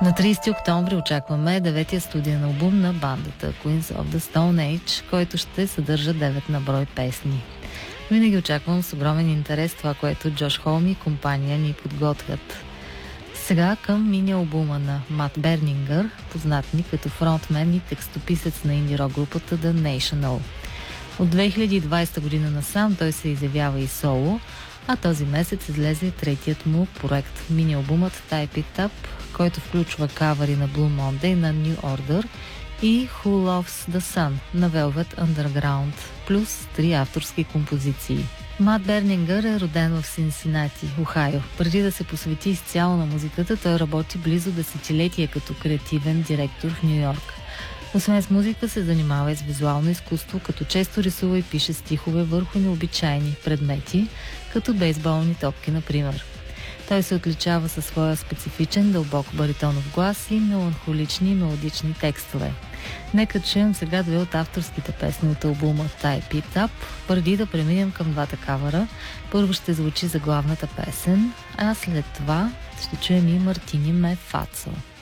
На 30 октомври очакваме деветия студиен албум на бандата Queens of the Stone Age, който ще съдържа 9 на брой песни. Винаги очаквам с огромен интерес това, което Джош Холм и компания ни подготвят. Сега към мини-албума на Мат Бернингър, познат ни като фронтмен и текстописец на инди-рок групата The National. От 2020 година насам той се изявява и соло, а този месец излезе третият му проект, мини-албумът Type It Up, който включва кавъри на Blue Monday на New Order и Who Loves the Sun на Velvet Underground, плюс 3 авторски композиции. Мат Бернингър е роден в Синсинати, Охайо. Преди да се посвети изцяло на музиката, той работи близо десетилетие като креативен директор в Ню Йорк. Освен с музика се занимава и с визуално изкуство, като често рисува и пише стихове върху необичайни предмети, като бейсболни топки, например. Той се отличава със своя специфичен, дълбок баритонов глас и меланхолични и мелодични текстове. Нека чуем сега две от авторските песни от албума Type It Up, преди да преминем към двата кавъра. Първо ще звучи заглавната песен, а след това ще чуем и Мартини Ме Фацо.